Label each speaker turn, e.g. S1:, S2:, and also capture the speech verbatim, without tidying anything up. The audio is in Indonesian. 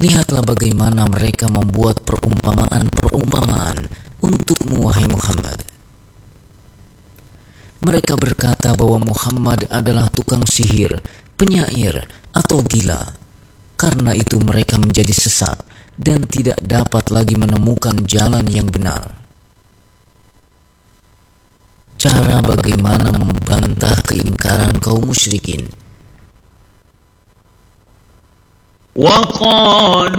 S1: Lihatlah bagaimana mereka membuat perumpamaan-perumpamaan untukmu, wahai Muhammad. Mereka berkata bahwa Muhammad adalah tukang sihir, penyair, atau gila. Karena itu mereka menjadi sesat dan tidak dapat lagi menemukan jalan yang benar. Cara bagaimana membantah keingkaran kaum musyrikin.
S2: وقالوا